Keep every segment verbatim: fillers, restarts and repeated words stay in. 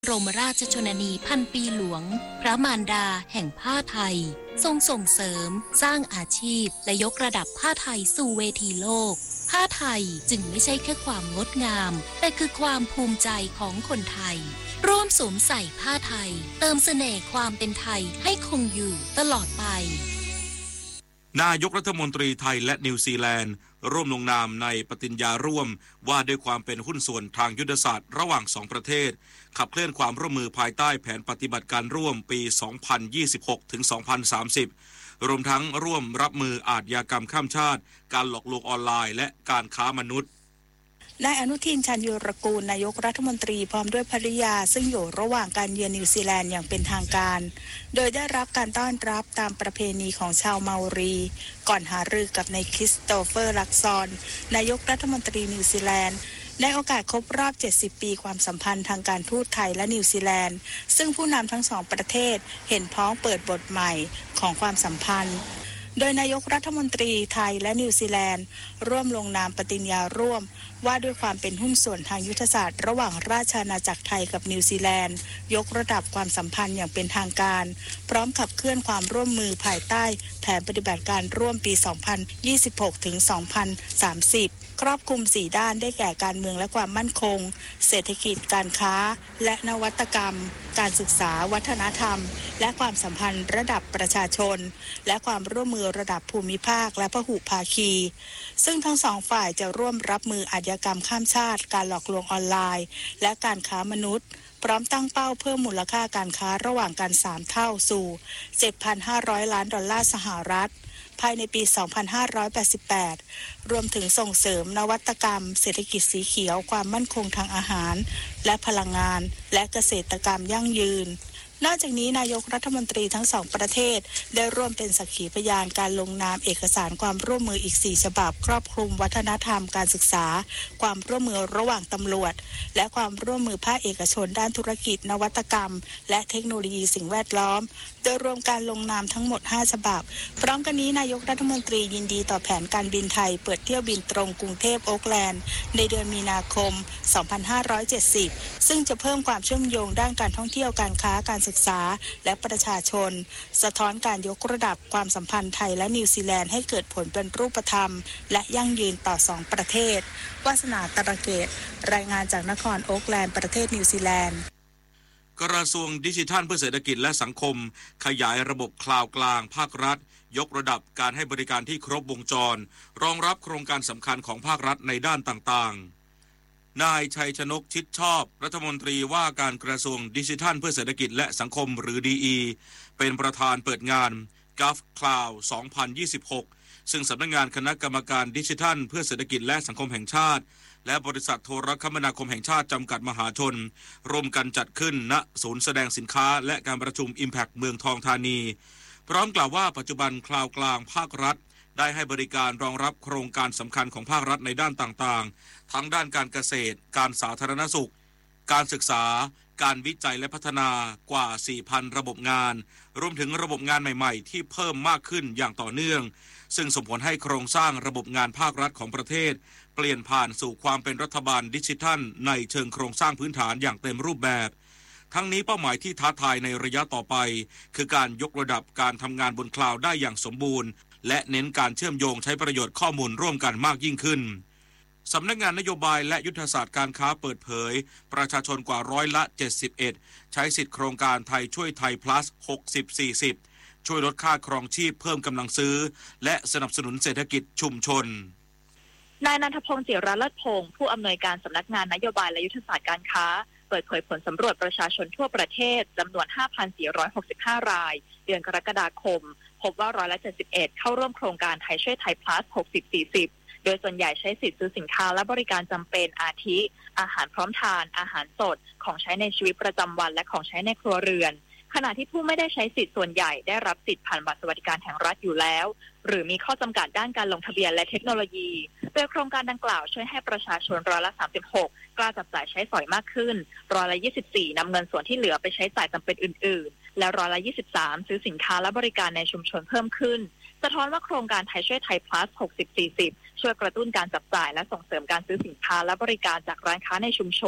บรมราชชนนีพันปีหลวงพระมารดาแห่งผ้าไทยทรงส่งเสริมสร้างอาชีพและยกระดับผ้าไทยสู่เวทีโลกผ้าไทยจึงไม่ใช่แค่ความงดงามแต่คือความภูมิใจของคนไทยร่วมสวมใส่ผ้าไทยเติมเสน่ห์ความเป็นไทยให้คงอยู่ตลอดไปนายกรัฐมนตรีไทยและนิวซีแลนด์ร่วมลงนามในปฏิญญาร่วมว่าด้วยความเป็นหุ้นส่วนทางยุทธศาสตร์ระหว่างสองประเทศขับเคลื่อนความร่วมมือภายใต้แผนปฏิบัติการร่วมปี สองพันยี่สิบหก ถึง สองพันสามสิบ รวมทั้งร่วมรับมืออาชญากรรมข้ามชาติการหลอกลวงออนไลน์และการค้ามนุษย์นายอนุทิน ชาญวีรกูลนายกรัฐมนตรีพร้อมด้วยภริยาซึ่งอยู่ระหว่างการเยือนนิวซีแลนด์อย่างเป็นทางการโดยได้รับการต้อนรับตามประเพณีของชาวเมารีก่อนหารือกับนายคริสโตเฟอร์ลักซอนนายกรัฐมนตรีนิวซีแลนด์ในโอกาสครบรอบเจ็ดสิบปีความสัมพันธ์ทางการทูตไทยและนิวซีแลนด์ซึ่งผู้นำทั้งสองประเทศเห็นพ้องเปิดบทใหม่ของความสัมพันธ์โดยนายกรัฐมนตรีไทยและนิวซีแลนด์ร่วมลงนามปฏิญญาร่วมว่าด้วยความเป็นหุ้นส่วนทางยุทธศาสตร์ระหว่างราชอาณาจักรไทยกับนิวซีแลนด์ยกระดับความสัมพันธ์อย่างเป็นทางการพร้อมขับเคลื่อนความร่วมมือภายใต้แผนปฏิบัติการร่วมปี สองพันยี่สิบหก ถึง สองพันสามสิบ ครอบคลุมสี่ด้านได้แก่การเมืองและความมั่นคงเศรษฐกิจการค้าและนวัตกรรมการศึกษาวัฒนธรรมและความสัมพันธ์ระดับประชาชนและความร่วมมือระดับภูมิภาคและพหุภาคีซึ่งทั้งสองฝ่ายจะร่วมรับมืออาชญากรรมข้ามชาติการหลอกลวงออนไลน์และการค้ามนุษย์พร้อมตั้งเป้าเพิ่มมูลค่าการค้าระหว่างกันสามเท่าสู่ เจ็ดพันห้าร้อย ล้านดอลลาร์สหรัฐภายในปี สองพันห้าร้อยแปดสิบแปด รวมถึงส่งเสริมนวัตกรรมเศรษฐกิจสีเขียวความมั่นคงทางอาหารและพลังงานและเกษตรกรรมยั่งยืนนอกจากนี้นายกรัฐมนตรีทั้งสองประเทศได้ร่วมเป็นสักขีพยานการลงนามเอกสารความร่วมมืออีกสี่ฉบับครอบคลุมวัฒนธรรมการศึกษาความร่วมมือระหว่างตำรวจและความร่วมมือภาคเอกชนด้านธุรกิจนวัตกรรมและเทคโนโลยีสิ่งแวดล้อมโดยรวมการลงนามทั้งหมดห้าฉบับพร้อมกันนี้นายกรัฐมนตรียินดีต่อแผนการบินไทยเปิดเที่ยวบินตรงกรุงเทพโอ๊คแลนด์ในเดือนมีนาคม สองพันห้าร้อยเจ็ดสิบ ซึ่งจะเพิ่มความเชื่อมโยงด้านการท่องเที่ยวการค้าการศึกษาและประชาชนสะท้อนการยกระดับความสัมพันธ์ไทยและนิวซีแลนด์ให้เกิดผลเป็นรูปธรรมและยั่งยืนต่อสองประเทศวาสนาตระเกตรายงานจากนครโอ๊คแลนด์ประเทศนิวซีแลนด์กระทรวงดิจิทัลเพื่อเศรษฐกิจและสังคมขยายระบบคลาวด์กลางภาครัฐยกระดับการให้บริการที่ครบวงจรรองรับโครงการสำคัญของภาครัฐในด้านต่างๆนายชัยชนกชิดชอบรัฐมนตรีว่าการกระทรวงดิจิทัลเพื่อเศรษฐกิจและสังคมหรือ ดี อี เป็นประธานเปิดงาน Gov Cloud สองพันยี่สิบหก ซึ่งสำนักงานคณะกรรมการดิจิทัลเพื่อเศรษฐกิจและสังคมแห่งชาติและบริษัทโทรคมนาคมแห่งชาติจำกัดมหาชนร่วมกันจัดขึ้นณศูนย์แสดงสินค้าและการประชุม Impact เมืองทองธานีพร้อมกล่าวว่าปัจจุบันคลาวด์กลางภาครัฐได้ให้บริการรองรับโครงการสำคัญของภาครัฐในด้านต่างๆทั้งด้านการเกษตรการสาธารณสุขการศึกษาการวิจัยและพัฒนากว่า สี่พัน ระบบงานรวมถึงระบบงานใหม่ๆที่เพิ่มมากขึ้นอย่างต่อเนื่องซึ่งส่งผลให้โครงสร้างระบบงานภาครัฐของประเทศเปลี่ยนผ่านสู่ความเป็นรัฐบาลดิจิทัลในเชิงโครงสร้างพื้นฐานอย่างเต็มรูปแบบทั้งนี้เป้าหมายที่ท้าทายในระยะต่อไปคือการยกระดับการทำงานบนคลาวด์ได้อย่างสมบูรณ์และเน้นการเชื่อมโยงใช้ประโยชน์ข้อมูลร่วมกันมากยิ่งขึ้นสำนักงานนโยบายและยุทธศาสตร์การค้าเปิดเผยประชาชนกว่าร้อยละเจ็ดสิบเอ็ดใช้สิทธิโครงการไทยช่วยไทย plus หกสิบ สี่สิบ ช่วยลดค่าครองชีพเพิ่มกำลังซื้อและสนับสนุนเศรษฐกิจชุมชนนายนันทพงศ์จิระเลิศพงศ์ผู้อำนวยการสำนักงานนโยบายและยุทธศาสตร์การค้าเปิดเผยผลสำรวจประชาชนทั่วประเทศจำนวน ห้าพันสี่ร้อยหกสิบห้า รายเดือนกรกฎาคมพบว่าร้อยละเจ็ดสิบเอ็ดเข้าร่วมโครงการไทยช่วยไทย plus หกสิบ สี่สิบ โดยส่วนใหญ่ใช้สิทธิซื้อสินค้าและบริการจำเป็นอาทิอาหารพร้อมทานอาหารสดของใช้ในชีวิตประจำวันและของใช้ในครัวเรือนขณะที่ผู้ไม่ได้ใช้สิทธิ์ส่วนใหญ่ได้รับสิทธิ์ผ่านบัตรสวัสดิการแห่งรัฐอยู่แล้วหรือมีข้อจำกัดด้านการลงทะเบียนและเทคโนโลยีโดยโครงการดังกล่าวช่วยให้ประชาชนร้อยละสามสิบหกกล้าจับจ่ายใช้สอยมากขึ้นร้อยละยี่สิบสี่นำเงินส่วนที่เหลือไปใช้จ่ายจำเป็นอื่นๆและร้อยละยี่สิบสามซื้อสินค้าและบริการในชุมชนเพิ่มขึ้นสะท้อนว่าโครงการไทยช่วยไทย plus หกสิบ สี่สิบ ช่วยกระตุ้นการจับจ่ายและส่งเสริมการซื้อสินค้าและบริการจากร้านค้าในชุมชน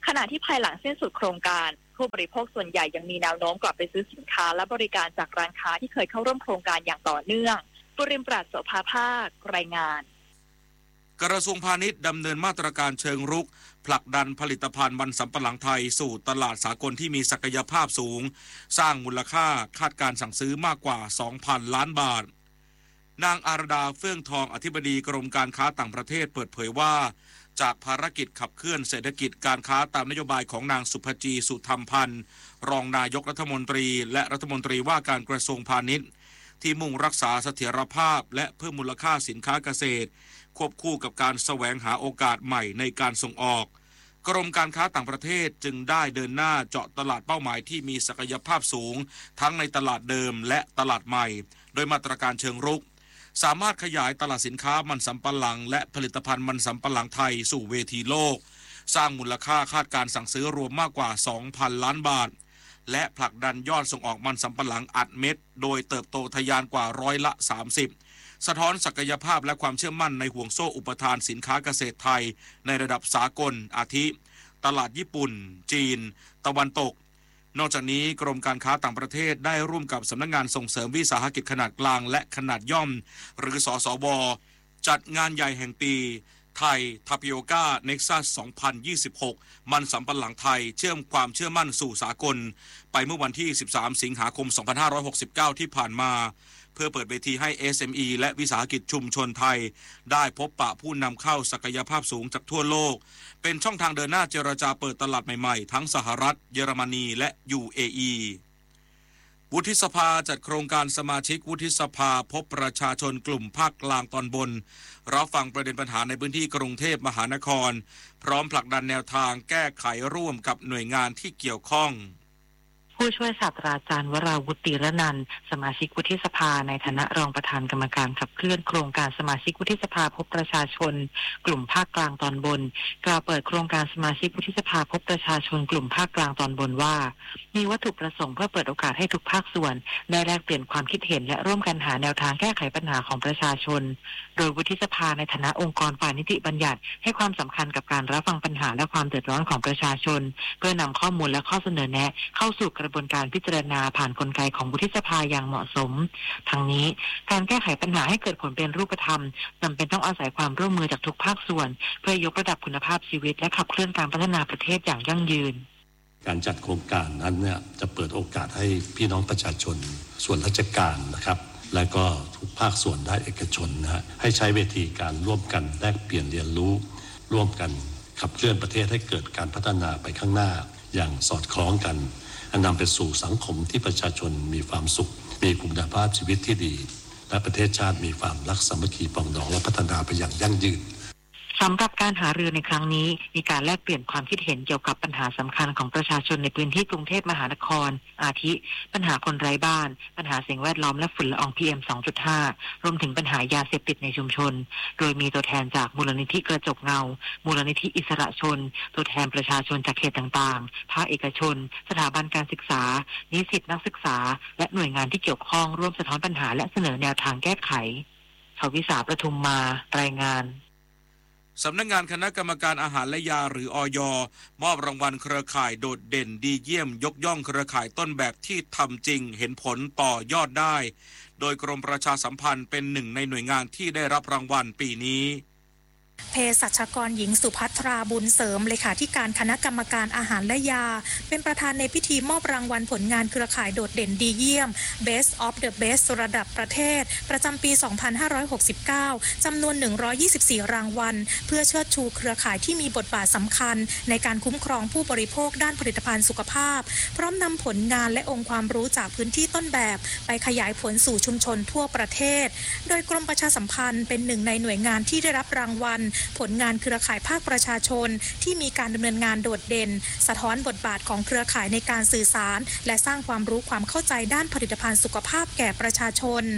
ขณะที่ภายหลังสิ้นสุดโครงการผู้บริโภคส่วนใหญ่ยังมีแนวโน้มกลับไปซื้อสินค้าและบริการจากร้านค้าที่เคยเข้าร่วมโครงการอย่างต่อเนื่องปุริมปราศโสภาภาครายงานกระทรวงพาณิชย์ดำเนินมาตรการเชิงรุกผลักดันผลิตภัณฑ์มันสำปะหลังไทยสู่ตลาดสากลที่มีศักยภาพสูงสร้างมูลค่าคาดการสั่งซื้อมากกว่า สองพัน ล้านบาทนางอารดาเฟื่องทองอธิบดีกรมการค้าต่างประเทศเปิดเผยว่าจากภารกิจขับเคลื่อนเศรษฐกิจการค้าตามนโยบายของนางสุภจีสุธรรมพันธ์รองนายกรัฐมนตรีและรัฐมนตรีว่าการกระทรวงพาณิชย์ที่มุ่งรักษาเสถียรภาพและเพิ่มมูลค่าสินค้าเกษตรควบคู่กับการแสวงหาโอกาสใหม่ในการส่งออกกรมการค้าต่างประเทศจึงได้เดินหน้าเจาะตลาดเป้าหมายที่มีศักยภาพสูงทั้งในตลาดเดิมและตลาดใหม่โดยมาตรการเชิงรุกสามารถขยายตลาดสินค้ามันสำปะหลังและผลิตภัณฑ์มันสำปะหลังไทยสู่เวทีโลกสร้างมูลค่าคาดการสั่งซื้อรวมมากกว่า สองพัน ล้านบาทและผลักดันยอดส่งออกมันสำปะหลังอัดเม็ดโดยเติบโตทะยานกว่าร้อยละสามสิบสะท้อนศักยภาพและความเชื่อมั่นในห่วงโซ่อุปทานสินค้าเกษตรไทยในระดับสากลอาทิตลาดญี่ปุ่นจีนตะวันตกนอกจากนี้กรมการค้าต่างประเทศได้ร่วมกับสำนักงานส่งเสริมวิสาหกิจขนาดกลางและขนาดย่อมหรือสสวจัดงานใหญ่แห่งปีไทยทาปิโอก้าเน็กซัสสองพันยี่สิบหกมันสำปะหลังไทยเชื่อมความเชื่อมั่นสู่สากลไปเมื่อวันที่สิบสามสิงหาคมสองพันห้าร้อยหกสิบเก้าที่ผ่านมาเพื่อเปิดเวทีให้ เอส เอ็ม อี และวิสาหกิจชุมชนไทยได้พบปะผู้นำเข้าศักยภาพสูงจากทั่วโลกเป็นช่องทางเดินหน้าเจรจาเปิดตลาดใหม่ๆทั้งสหรัฐเยอรมนีและ ยู เอ อี วุฒิสภาจัดโครงการสมาชิกวุฒิสภาพบประชาชนกลุ่มภาคกลางตอนบนรับฟังประเด็นปัญหาในพื้นที่กรุงเทพมหานครพร้อมผลักดันแนวทางแก้ไขร่วมกับหน่วยงานที่เกี่ยวข้องผู้ช่วยศาสตราจารย์วราวุฒิ ระนันท์สมาชิกวุฒิสภาในฐานะรองประธานกรรมการขับเคลื่อนโครงการสมาชิกวุฒิสภาพบประชาชนกลุ่มภาคกลางตอนบนกล่าวเปิดโครงการสมาชิกวุฒิสภาพบประชาชนกลุ่มภาคกลางตอนบนว่ามีวัตถุประสงค์เพื่อเปิดโอกาสให้ทุกภาคส่วนได้แลกเปลี่ยนความคิดเห็นและร่วมกันหาแนวทางแก้ไขปัญหาของประชาชนโดยวุฒิสภาในฐานะองค์กรฝ่ายนิติบัญญัติให้ความสำคัญกับการรับฟังปัญหาและความเดือดร้อนของประชาชนเพื่อนำข้อมูลและข้อเสนอแนะเข้าสู่กระบวนการพิจารณาผ่านกลไกของวุฒิสภาอย่างเหมาะสมทั้งนี้การแก้ไขปัญหาให้เกิดผลเป็นรูปธรรมจำเป็นต้องอาศัยความร่วมมือจากทุกภาคส่วนเพื่อยกระดับคุณภาพชีวิตและขับเคลื่อนการพัฒนาประเทศอย่างยั่งยืนการจัดโครงการนั้นเนี่ยจะเปิดโอกาสให้พี่น้องประชาชนส่วนราชการนะครับและก็ทุกภาคส่วนด้านเอกชนนะฮะให้ใช้เวทีการร่วมกันแลกเปลี่ยนเรียนรู้ร่วมกันขับเคลื่อนประเทศให้เกิดการพัฒนาไปข้างหน้าอย่างสอดคล้องกันนำไปสู่สังคมที่ประชาชนมีความสุขมีคุณภาพชีวิตที่ดีและประเทศชาติมีความรักสามัคคีปรองดองและพัฒนาไปอย่างยั่งยืนสำหรับการหารือในครั้งนี้มีการแลกเปลี่ยนความคิดเห็นเกี่ยวกับปัญหาสำคัญของประชาชนในพื้นที่กรุงเทพมหานครอาทิปัญหาคนไร้บ้านปัญหาสิ่งแวดล้อมและฝุ่นละออง พี เอ็ม สองจุดห้า รวมถึงปัญหายาเสพติดในชุมชนโดยมีตัวแทนจากมูลนิธิกระจกเงามูลนิธิอิสระชนตัวแทนประชาชนจากเขตต่างๆภาคเอกชนสถาบันการศึกษานิสิตนักศึกษาและหน่วยงานที่เกี่ยวข้องร่วมสะท้อนปัญหาและเสนอแนวทางแก้ไขชวิสาประทุมมารายงานสำนักงานคณะกรรมการอาหารและยาหรืออย.มอบรางวัลเครือข่ายโดดเด่นดีเยี่ยมยกย่องเครือข่ายต้นแบบที่ทำจริงเห็นผลต่อยอดได้โดยกรมประชาสัมพันธ์เป็นหนึ่งในหน่วยงานที่ได้รับรางวัลปีนี้เภสัชกรหญิงสุภัทราบุญเสริมเลขาธิการคณะกรรมการอาหารและยาเป็นประธานในพิธีมอบรางวัลผลงานเครือข่ายโดดเด่นดีเยี่ยม Best of the Best ระดับประเทศประจำปี สองพันห้าร้อยหกสิบเก้า จำนวน หนึ่งร้อยยี่สิบสี่ รางวัลเพื่อเชิดชูเครือข่ายที่มีบทบาทสำคัญในการคุ้มครองผู้บริโภคด้านผลิตภัณฑ์สุขภาพพร้อมนำผลงานและองค์ความรู้จากพื้นที่ต้นแบบไปขยายผลสู่ชุมชนทั่วประเทศโดยกรมประชาสัมพันธ์เป็นหนึ่งในหน่วยงานที่ได้รับรางวัลผลงานเครือข่ายภาคประชาชนที่มีการดำเนินงานโดดเด่นสะท้อนบทบาทของเครือข่ายในการสื่อสารและสร้างความรู้ความเข้าใจด้านผลิตภัณฑ์สุขภาพแก่ประชาชน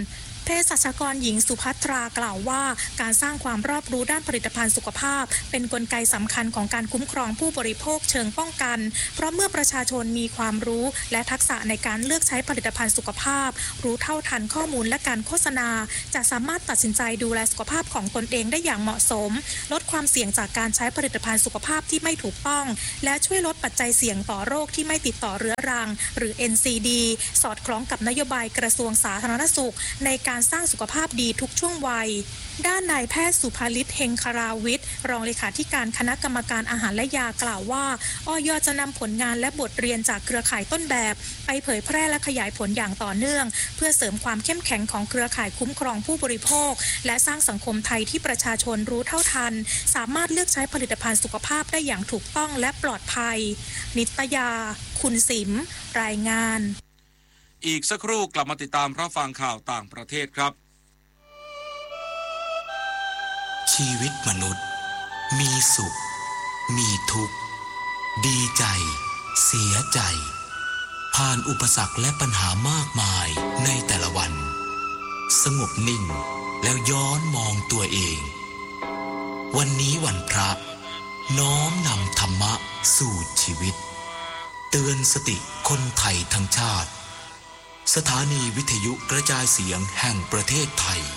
เภสัชกรหญิงสุภัทรากล่าวว่าการสร้างความรอบรู้ด้านผลิตภัณฑ์สุขภาพเป็นกลไกสำคัญของการคุ้มครองผู้บริโภคเชิงป้องกันเพราะเมื่อประชาชนมีความรู้และทักษะในการเลือกใช้ผลิตภัณฑ์สุขภาพรู้เท่าทันข้อมูลและการโฆษณาจะสามารถตัดสินใจดูแลสุขภาพของตนเองได้อย่างเหมาะสมลดความเสี่ยงจากการใช้ผลิตภัณฑ์สุขภาพที่ไม่ถูกต้องและช่วยลดปัจจัยเสี่ยงต่อโรคที่ไม่ติดต่อเรื้อรังหรือ เอ็น ซี ดี สอดคล้องกับนโยบายกระทรวงสาธารณสุขในการสร้างสุขภาพดีทุกช่วงวัยด้านนายแพทย์สุภลิตเฮงคาราวิทย์รองเลขาธิการคณะกรรมการอาหารและยากล่าวว่าอย.จะนำผลงานและบทเรียนจากเครือข่ายต้นแบบไปเผยแพร่และขยายผลอย่างต่อเนื่องเพื่อเสริมความเข้มแข็งของเครือข่ายคุ้มครองผู้บริโภคและสร้างสังคมไทยที่ประชาชนรู้เท่าทันสามารถเลือกใช้ผลิตภัณฑ์สุขภาพได้อย่างถูกต้องและปลอดภัยนิตยาคุณสิมรายงานอีกสักครู่กลับมาติดตามรับฟังข่าวต่างประเทศครับชีวิตมนุษย์มีสุขมีทุกข์ดีใจเสียใจผ่านอุปสรรคและปัญหามากมายในแต่ละวันสงบนิ่งแล้วย้อนมองตัวเองวันนี้วันพระน้อมนำธรรมะสู่ชีวิตเตือนสติคนไทยทั้งชาติสถานีวิทยุกระจายเสียงแห่งประเทศไทย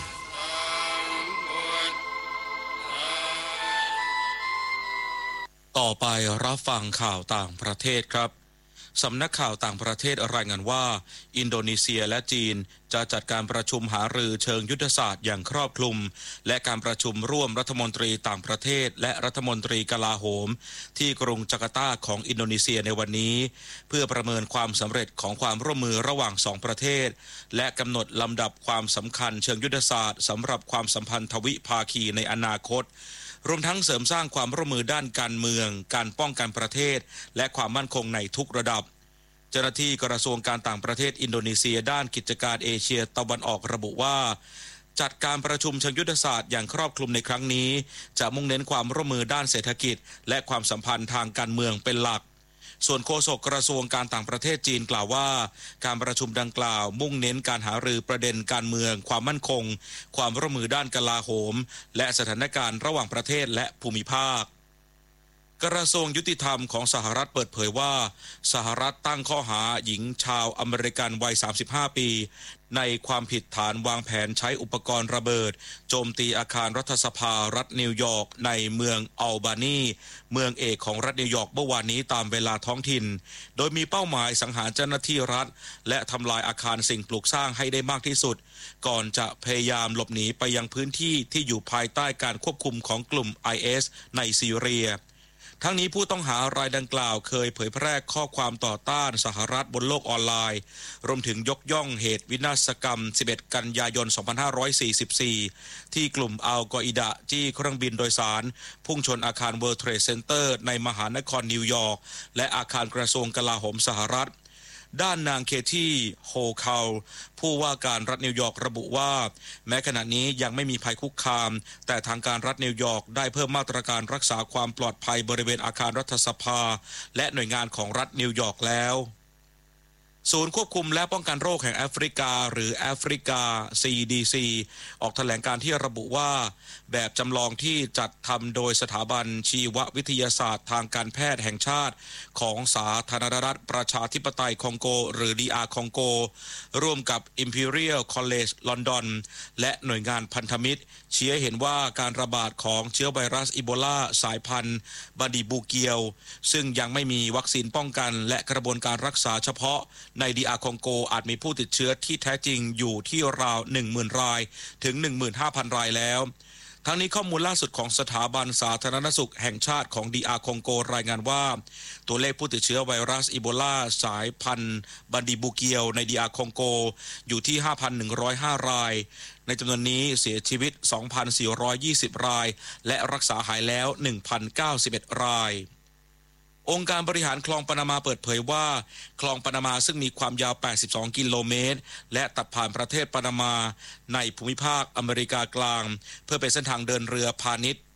ต่อไปรับฟังข่าวต่างประเทศครับสำนักข่าวต่างประเทศรายงานว่าอินโดนีเซียและจีนจะจัดการประชุมหารือเชิงยุทธศาสตร์อย่างครอบคลุมและการประชุมร่วมรัฐมนตรีต่างประเทศและรัฐมนตรีกลาโหมที่กรุงจาการ์ตาของอินโดนีเซียในวันนี้เพื่อประเมินความสำเร็จของความร่วมมือระหว่างสองประเทศและกำหนดลำดับความสำคัญเชิงยุทธศาสตร์สำหรับความสัมพันธ์ทวิภาคีในอนาคตรวมทั้งเสริมสร้างความร่วมมือด้านการเมืองการป้องกันประเทศและความมั่นคงในทุกระดับเจ้าหน้าที่กระทรวงการต่างประเทศอินโดนีเซียด้านกิจการเอเชียตะวันออกระบุว่าจัดการประชุมเชิงยุทธศาสตร์อย่างครอบคลุมในครั้งนี้จะมุ่งเน้นความร่วมมือด้านเศรษฐกิจและความสัมพันธ์ทางการเมืองเป็นหลักส่วนโฆษกกระทรวงการต่างประเทศจีนกล่าวว่าการประชุมดังกล่าวมุ่งเน้นการหารือประเด็นการเมืองความมั่นคงความร่วมมือด้านกลาโหมและสถานการณ์ระหว่างประเทศและภูมิภาคกระทรวงยุติธรรมของสหรัฐเปิดเผยว่าสหรัฐตั้งข้อหาหญิงชาวอเมริกันวัยสามสิบห้าปีในความผิดฐานวางแผนใช้อุปกรณ์ระเบิดโจมตีอาคารรัฐสภารัฐนิวยอร์กในเมืองอัลบานีเมืองเอกของรัฐนิวยอร์กเมื่อวานนี้ตามเวลาท้องถิ่นโดยมีเป้าหมายสังหารเจ้าหน้าที่รัฐและทำลายอาคารสิ่งปลูกสร้างให้ได้มากที่สุดก่อนจะพยายามหลบหนีไปยังพื้นที่ที่อยู่ภายใต้การควบคุมของกลุ่ม ไอ เอส ในซีเรียทั้งนี้ผู้ต้องหารายดังกล่าวเคยเผยแพร่ข้อความต่อต้านสหรัฐบนโลกออนไลน์รวมถึงยกย่องเหตุวินาศกรรมสิบเอ็ดกันยายนสองพันห้าร้อยสี่สิบสี่ที่กลุ่มอัลกออิดะจี้เครื่องบินโดยสารพุ่งชนอาคาร World Trade Center ในมหานครนิวยอร์กและอาคารกระทรวงกลาโหมสหรัฐด้านนางเคที่โฮคาลผู้ว่าการรัฐนิวยอร์กระบุว่าแม้ขณะนี้ยังไม่มีภัยคุกคามแต่ทางการรัฐนิวยอร์กได้เพิ่มมาตรการรักษาความปลอดภัยบริเวณอาคารรัฐสภาและหน่วยงานของรัฐนิวยอร์กแล้วศูนย์ควบคุมและป้องกันโรคแห่งแอฟริกาหรือแอฟริกา ซี ดี ซี ออกแถลงการที่ระบุว่าแบบจำลองที่จัดทำโดยสถาบันชีววิทยาศาสตร์ทางการแพทย์แห่งชาติของสาธารณรัฐประชาธิปไตยคองโกหรือ ดี อาร์ คองโกร่วมกับ Imperial College London และหน่วยงานพันธมิตรชี้ให้เห็นว่าการระบาดของเชื้อไวรัสอีโบลาสายพันธุ์บาดิบูเกียวซึ่งยังไม่มีวัคซีนป้องกันและกระบวนการรักษาเฉพาะใน ดี อาร์ คองโกอาจมีผู้ติดเชื้อที่แท้จริงอยู่ที่ราว หนึ่งหมื่น รายถึง หนึ่งหมื่นห้าพัน รายแล้วทั้งนี้ข้อมูลล่าสุดของสถาบันสาธารณสุขแห่งชาติของ ดี อาร์ คองโกรายงานว่าตัวเลขผู้ติดเชื้อไวรัสอีโบลาสายพันธุ์บาดิบูเกียวใน ดี อาร์ คองโกอยู่ที่ ห้าพันหนึ่งร้อยห้า รายในจำนวนนี้เสียชีวิต สองพันสี่ร้อยยี่สิบ รายและรักษาหายแล้ว หนึ่งพันเก้าสิบเอ็ด รายองค์การบริหารคลองปานามาเปิดเผยว่าคลองปานามาซึ่งมีความยาวแปดสิบสองกิโลเมตรและตัดผ่านประเทศปานามาในภูมิภาคอเมริกากลางเพื่อเป็นเส้นทางเดินเรือพาณิชย์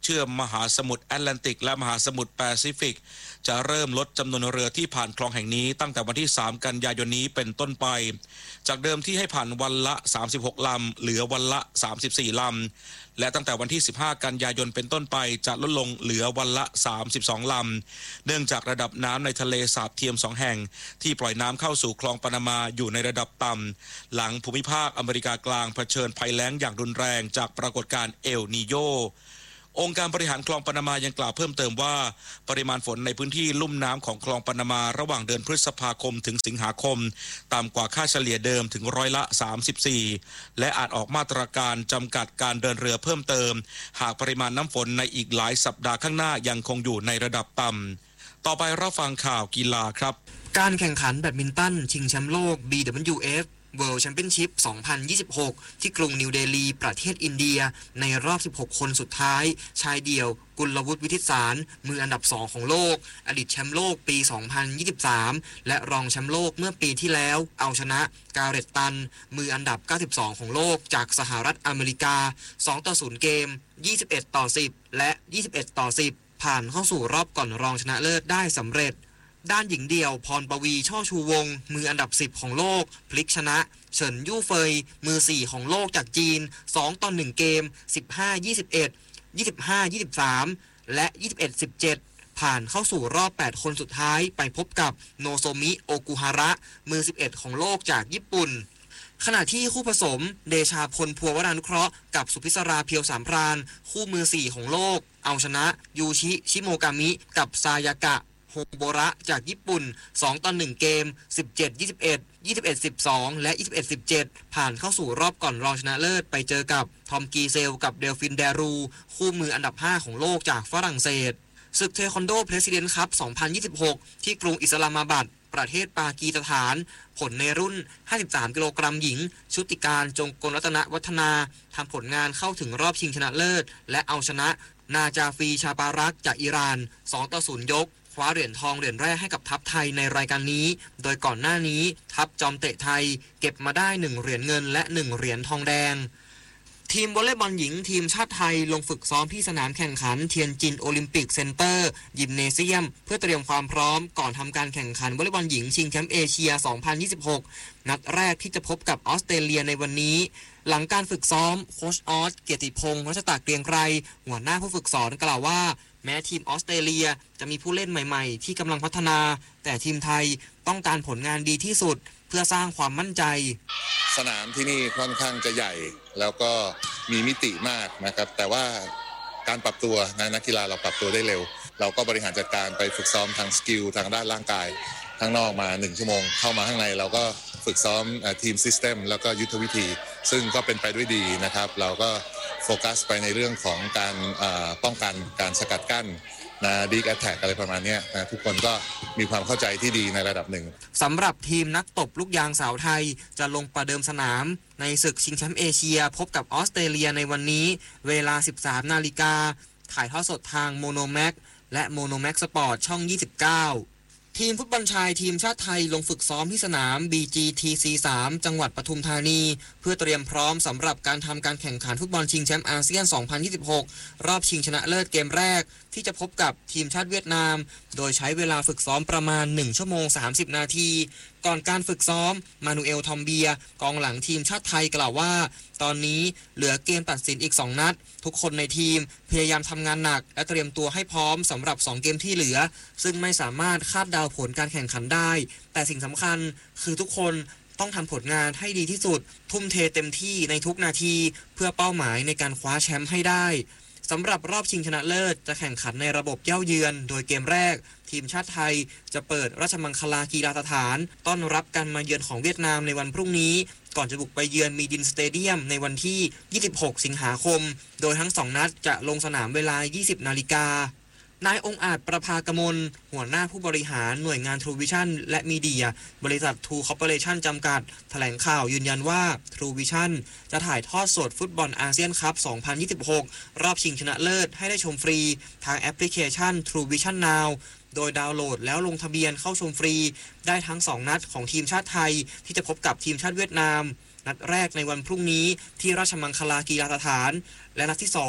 เชื่อมมหาสมุทรแอตแลนติกและมหาสมุทรแปซิฟิกจะเริ่มลดจำนวนเรือที่ผ่านคลองแห่งนี้ตั้งแต่วันที่สามกันยายนนี้เป็นต้นไปจากเดิมที่ให้ผ่านวันละสามสิบหกลำเหลือวันละสามสิบสี่ลำและตั้งแต่วันที่สิบห้ากันยายนเป็นต้นไปจะลดลงเหลือวันละสามสิบสองลำเนื่องจากระดับน้ำในทะเลสาบเทียมสองแห่งที่ปล่อยน้ำเข้าสู่คลองปานามาอยู่ในระดับต่ำหลังภูมิภาคอเมริกากลางเผชิญภัยแล้งอย่างรุนแรงจากปรากฏการณ์เอลนีโญองค์การบริหารคลองปานามายังกล่าวเพิ่มเติมว่าปริมาณฝนในพื้นที่ลุ่มน้ำของคลองปานามาระหว่างเดือนพฤษภาคมถึงสิงหาคมต่ำกว่าค่าเฉลี่ยเดิมถึงร้อยละสามสิบสี่และอาจออกมาตรการจำกัดการเดินเรือเพิ่มเติมหากปริมาณน้ำฝนในอีกหลายสัปดาห์ข้างหน้ายังคงอยู่ในระดับต่ำต่อไปรับฟังข่าวกีฬาครับการแข่งขันแบดมินตันชิงแชมป์โลก บี ดับเบิลยู เอฟWorld Championship สองพันยี่สิบหกที่กรุงนิวเดลีประเทศอินเดียในรอบสิบหกคนสุดท้ายชายเดี่ยวกุลวุฒิวิทิตสารมืออันดับสองของโลกอดีตแชมป์โลกปีสองพันยี่สิบสามและรองแชมป์โลกเมื่อปีที่แล้วเอาชนะกาเรตตันมืออันดับเก้าสิบสองของโลกจากสหรัฐอเมริกาสองต่อศูนย์เกมยี่สิบเอ็ดต่อสิบและยี่สิบเอ็ดต่อสิบผ่านเข้าสู่รอบก่อนรองชนะเลิศได้สำเร็จด้านหญิงเดี่ยวพรปวีช่อชูวงศ์มืออันดับสิบของโลกพลิกชนะเฉินยู่เฟยมือสี่ของโลกจากจีนสองต่อหนึ่งเกม สิบห้า ยี่สิบเอ็ด ยี่สิบห้า ยี่สิบสาม และ ยี่สิบเอ็ด สิบเจ็ด ผ่านเข้าสู่รอบแปดคนสุดท้ายไปพบกับโนโซมิโอกุฮาระมือสิบเอ็ดของโลกจากญี่ปุ่นขณะที่คู่ผสมเดชาพลพัววรานุเคราะห์กับสุพิศราเพียวสามพรานคู่มือสี่ของโลกเอาชนะยูชิชิโมกามิกับซายากะโฮโบระจากญี่ปุ่นสองต่อหนึ่งเกม สิบเจ็ด ยี่สิบเอ็ด ยี่สิบเอ็ด สิบสอง และ ยี่สิบเอ็ด สิบเจ็ด ผ่านเข้าสู่รอบก่อนรองชนะเลิศไปเจอกับทอมกีเซลกับเดลฟินเดรูคู่มืออันดับห้าของโลกจากฝรั่งเศสศึกเทควันโดเพรสิดเนนต์คัพสองพันยี่สิบหกที่กรุงอิสลามาบัดประเทศปากีสถานผลในรุ่นห้าสิบสามกิโลกรัมหญิงชุติการจงกลรัตนวัฒนาทำผลงานเข้าถึงรอบชิงชนะเลิศและเอาชนะนาจาฟีชาปารักจากอิหร่านสองต่อศูนย์ยกคว้าเหรียญทองเหรียญแรกให้กับทัพไทยในรายการนี้โดยก่อนหน้านี้ทัพจอมเตะไทยเก็บมาได้หนึ่งเหรียญเงินและหนึ่งเหรียญทองแดงทีมวอลเลย์บอลหญิงทีมชาติไทยลงฝึกซ้อมที่สนามแข่งขันเทียนจินโอลิมปิกเซ็นเตอร์ยิมเนเซียมเพื่อเตรียมความพร้อมก่อนทำการแข่งขันวอลเลย์บอลหญิงชิงแชมป์เอเชียสองพันยี่สิบหกนัดแรกที่จะพบกับออสเตรเลียในวันนี้หลังการฝึกซ้อมโค้ชออสเกียรติพงษ์รัชตะเกรียงไกรหัวหน้าผู้ฝึกสอนกล่าวว่าแม้ทีมออสเตรเลียจะมีผู้เล่นใหม่ๆที่กำลังพัฒนาแต่ทีมไทยต้องการผลงานดีที่สุดเพื่อสร้างความมั่นใจสนามที่นี่ค่อนข้างจะใหญ่แล้วก็มีมิติมากนะครับแต่ว่าการปรับตัวนะนักกีฬาเราปรับตัวได้เร็วเราก็บริหารจัดการไปฝึกซ้อมทางสกิลทางด้านร่างกายข้างนอกมาหนึ่งชั่วโมงเข้ามาข้างในเราก็ฝึกซ้อมทีมซิสเต็มแล้วก็ยุทธวิธีซึ่งก็เป็นไปด้วยดีนะครับเราก็โฟกัสไปในเรื่องของการป้องกันการสกัดกั้นนะดีกแอทแทกอะไรประมาณนี้นะทุกคนก็มีความเข้าใจที่ดีในระดับหนึ่งสำหรับทีมนักตบลูกยางสาวไทยจะลงประเดิมสนามในศึกชิงแชมป์เอเชียพบกับออสเตรเลียในวันนี้เวลา สิบสามนาฬิกาถ่ายทอดสดทางโมโนแม็กและโมโนแม็กสปอร์ตช่องยี่สิบเก้าทีมฟุตบอลชายทีมชาติไทยลงฝึกซ้อมที่สนาม บี จี ที ซี สาม จังหวัดปทุมธานีเพื่อเตรียมพร้อมสำหรับการทำการแข่งขันฟุตบอลชิงแชมป์อาเซียน สองพันยี่สิบหก รอบชิงชนะเลิศเกมแรกที่จะพบกับทีมชาติเวียดนามโดยใช้เวลาฝึกซ้อมประมาณหนึ่งชั่วโมงสามสิบนาทีก่อนการฝึกซ้อมมานูเอลทอมเบียกองหลังทีมชาติไทยกล่าวว่าตอนนี้เหลือเกมตัดสินอีกสองนัดทุกคนในทีมพยายามทำงานหนักและเตรียมตัวให้พร้อมสำหรับสองเกมที่เหลือซึ่งไม่สามารถคาดเดาผลการแข่งขันได้แต่สิ่งสำคัญคือทุกคนต้องทำผลงานให้ดีที่สุดทุ่มเทเต็มที่ในทุกนาทีเพื่อเป้าหมายในการคว้าแชมป์ให้ได้สำหรับรอบชิงชนะเลิศจะแข่งขันในระบบเย้าเยือนโดยเกมแรกทีมชาติไทยจะเปิดราชมังคลากีฬาสถานต้อนรับการมาเยือนของเวียดนามในวันพรุ่งนี้ก่อนจะบุกไปเยือนมีดินสเตเดียมในวันที่ยี่สิบหกสิงหาคมโดยทั้งสองนัดจะลงสนามเวลา ยี่สิบนาฬิกานายองค์อาจประภากมลหัวหน้าผู้บริหารหน่วยงาน True Vision และมีเดียบริษัท True Corporation จำกัดแถลงข่าวยืนยันว่า True Vision จะถ่ายทอดสดฟุตบอลอาเซียนคัพ สองพันยี่สิบหก รอบชิงชนะเลิศให้ได้ชมฟรีทางแอปพลิเคชัน True Vision Now โดยดาวน์โหลดแล้วลงทะเบียนเข้าชมฟรีได้ทั้งสองนัดของทีมชาติไทยที่จะพบกับทีมชาติเวียดนามนัดแรกในวันพรุ่งนี้ที่ราชมังคลากีฬาสถานและนัดที่สอง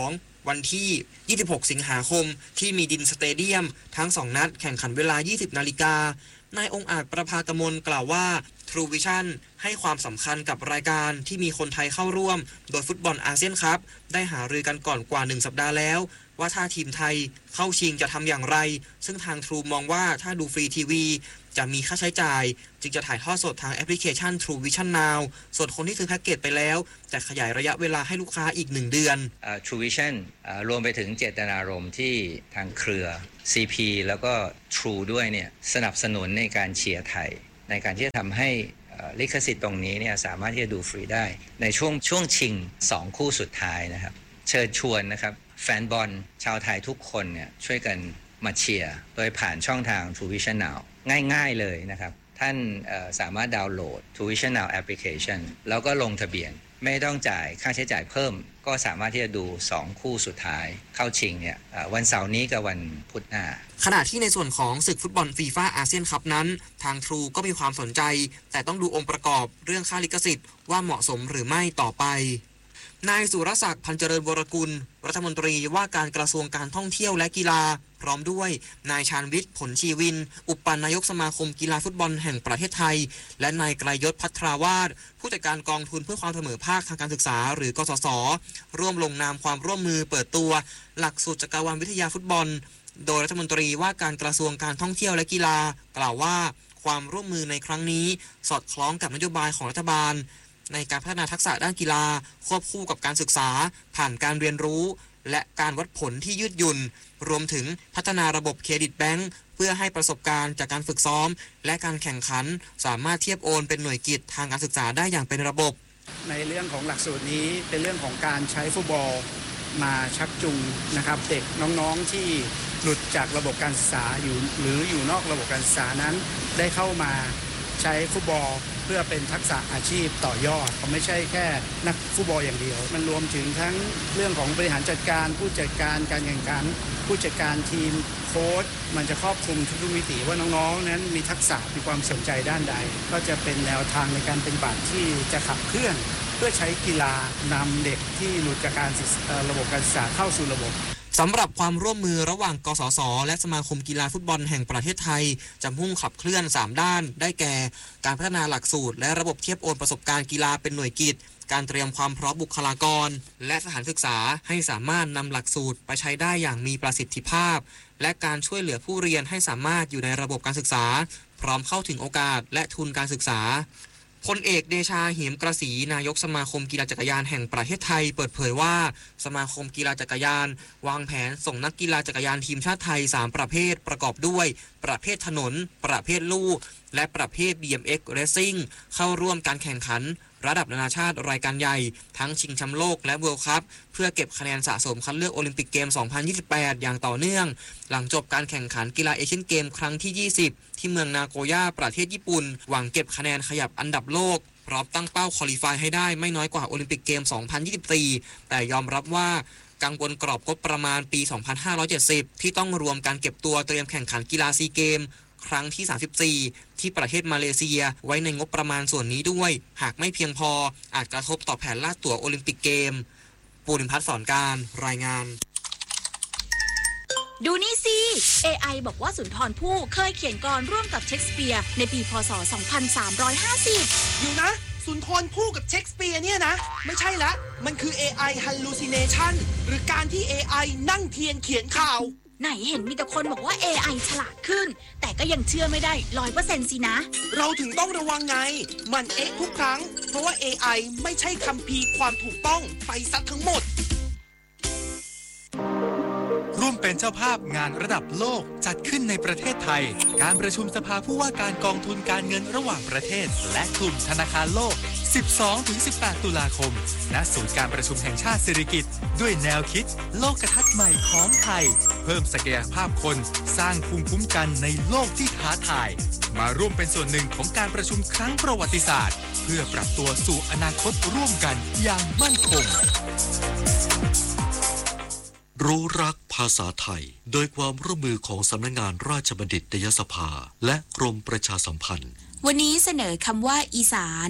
วันที่ยี่สิบหกสิงหาคมที่มีดินสเตเดียมทั้งสองนัดแข่งขันเวลา ยี่สิบนาฬิกานายองค์อาจประภากมลกล่าวว่า True Vision ให้ความสำคัญกับรายการที่มีคนไทยเข้าร่วมโดยฟุตบอลอาเซียนคัพได้หารือกันก่อนกว่าหนึ่งสัปดาห์แล้วว่าถ้าทีมไทยเข้าชิงจะทำอย่างไรซึ่งทาง True มองว่าถ้าดูฟรีทีวีจะมีค่าใช้จ่ายจึงจะถ่ายทอดสดทางแอปพลิเคชัน True Vision Now ส่วนคนที่ซื้อแพ็กเกจไปแล้วจะขยายระยะเวลาให้ลูกค้าอีกหนึ่งเดือน uh, True Vision uh, รวมไปถึงเจตนารมณ์ที่ทางเครือ ซี พี แล้วก็ True ด้วยเนี่ยสนับสนุนในการเชียร์ไทยในการที่จะทำให้ลิขสิทธิ์ตรงนี้เนี่ยสามารถที่จะดูฟรีได้ในช่วงช่วงชิงสองคู่สุดท้ายนะครับเชิญชวนนะครับแฟนบอลชาวไทยทุกคนเนี่ยช่วยกันมาเชียร์โดยผ่านช่องทาง True Vision Now ง่ายๆเลยนะครับท่านสามารถดาวน์โหลด True Vision Now Application แล้วก็ลงทะเบียนไม่ต้องจ่ายค่าใช้จ่ายเพิ่มก็สามารถที่จะดูสองคู่สุดท้ายเข้าชิงเนี่ยวันเสาร์นี้กับวันพุธหน้าขณะที่ในส่วนของศึกฟุตบอลฟีฟ่าอาเซียนคัพนั้นทาง True ก็มีความสนใจแต่ต้องดูองค์ประกอบเรื่องค่าลิขสิทธิ์ว่าเหมาะสมหรือไม่ต่อไปนายสุรศักดิ์พันเจริญวรกุลรัฐมนตรีว่าการกระทรวงการท่องเที่ยวและกีฬาพร้อมด้วยนายชาญวิทย์ผลชีวินอุปนายกสมาคมกีฬาฟุตบอลแห่งประเทศไทยและนายไกรยศพัทราวาสผู้จัดการกองทุนเพื่อความเสมอภาคทางการศึกษาหรือกสศร่วมลงนามความร่วมมือเปิดตัวหลักสูตรจักรวาลวิทยาฟุตบอลโดยรัฐมนตรีว่าการกระทรวงการท่องเที่ยวและกีฬากล่าวว่าความร่วมมือในครั้งนี้สอดคล้องกับนโยบายของรัฐบาลในการพัฒนาทักษะด้านกีฬาควบคู่กับการศึกษาผ่านการเรียนรู้และการวัดผลที่ยืดหยุ่นรวมถึงพัฒนาระบบเครดิตแบงก์เพื่อให้ประสบการณ์จากการฝึกซ้อมและการแข่งขันสามารถเทียบโอนเป็นหน่วยกิจทางการศึกษาได้อย่างเป็นระบบในเรื่องของหลักสูตรนี้เป็นเรื่องของการใช้ฟุตบอลมาชักจูงนะครับเด็กน้องๆที่หลุดจากระบบการศึกษาอยู่หรืออยู่นอกระบบการศึกษานั้นได้เข้ามาใช้ฟุตบอลเพื่อเป็นทักษะอาชีพต่อยอดไม่ใช่แค่นักฟุตบอลอย่างเดียวมันรวมถึงทั้งเรื่องของบริหารจัดการผู้จัดการการแข่งขันผู้จัดการทีมโค้ชมันจะครอบคลุมทุกมิติว่าน้องๆนั้นมีทักษะมีความสนใจด้านใดก็จะเป็นแนวทางในการปฏิบัติที่จะขับเคลื่อนเพื่อใช้กีฬานำเด็กที่หลุดจากการระบบการศึกษาเข้าสู่ระบบสำหรับความร่วมมือระหว่างกสศและสมาคมกีฬาฟุตบอลแห่งประเทศไทยจะมุ่งขับเคลื่อนสามด้านได้แก่การพัฒนาหลักสูตรและระบบเทียบโอนประสบการณ์กีฬาเป็นหน่วยกิจการเตรียมความพร้อมบุคลากรและสถานศึกษาให้สามารถนำหลักสูตรไปใช้ได้อย่างมีประสิทธิภาพและการช่วยเหลือผู้เรียนให้สามารถอยู่ในระบบการศึกษาพร้อมเข้าถึงโอกาสและทุนการศึกษาพลเอกเดชาเหมกระสีนายกสมาคมกีฬาจักรยานแห่งประเทศไทยเปิดเผยว่าสมาคมกีฬาจักรยานวางแผนส่งนักกีฬาจักรยานทีมชาติไทยสามประเภทประกอบด้วยประเภทถนนประเภทลู่และประเภท บี เอ็ม เอ็กซ์ Racing เข้าร่วมการแข่งขันระดับนานาชาติรายการใหญ่ทั้งชิงแชมป์โลกและเวิลด์คัพเพื่อเก็บคะแนนสะสมคัดเลือกโอลิมปิกเกม สองพันยี่สิบแปด อย่างต่อเนื่องหลังจบการแข่งขันกีฬาเอเชียนเกมครั้งที่ ยี่สิบ ที่เมืองนาโกย่าประเทศญี่ปุ่นหวังเก็บคะแนนขยับอันดับโลกพร้อมตั้งเป้าควอลิฟายให้ได้ไม่น้อยกว่าโอลิมปิกเกม สองพันยี่สิบสี่ แต่ยอมรับว่ากังวลกรอบงบประมาณปี สองพันห้าร้อยเจ็ดสิบ ที่ต้องรวมการเก็บตัวเตรียมแข่งขันกีฬาซีเกมครั้งที่ สามสิบสี่ ที่ประเทศมาเลเซียไว้ในงบประมาณส่วนนี้ด้วยหากไม่เพียงพออาจกระทบต่อแผนล่าตั๋วโอลิมปิกเกมปูริมพัฒน์สอนการรายงานดูนี่สิ เอ ไอ บอกว่าสุนทรภู่เคยเขียนกลอนร่วมกับเชคสเปียร์ในปีพ.ศ. สองพันสามร้อยห้าสิบอยู่นะสุนทรภู่กับเชคสเปียร์เนี่ยนะไม่ใช่ละมันคือ เอ ไอ hallucination หรือการที่ เอ ไอ นั่งเทียนเขียนข่าวไหนเห็นมีแต่คนบอกว่า เอ ไอ ฉลาดขึ้นแต่ก็ยังเชื่อไม่ได้ ร้อยเปอร์เซ็นต์ สินะเราถึงต้องระวังไงมันเอ๊ะทุกครั้งเพราะว่า เอ ไอ ไม่ใช่คัมภีร์ความถูกต้องไปซะทั้งหมดร่วมเป็นเจ้าภาพงานระดับโลกจัดขึ้นในประเทศไทยการประชุมสภาผู้ว่าการกองทุนการเงินระหว่างประเทศและกลุ่มธนาคารโลก สิบสองถึงสิบแปด ตุลาคมณศูนย์การประชุมแห่งชาติสิริกิติ์ด้วยแนวคิดโลกทัศน์ใหม่ของไทยเพิ่มศักยภาพคนสร้างภูมิคุ้มกันในโลกที่ท้าทายมาร่วมเป็นส่วนหนึ่งของการประชุมครั้งประวัติศาสตร์เพื่อปรับตัวสู่อนาคตร่วมกันอย่างมั่นคงรู้รักภาษาไทยโดยความร่วมมือของสำนักงานราชบัณฑิตยสภาและกรมประชาสัมพันธ์วันนี้เสนอคำว่าอีสาน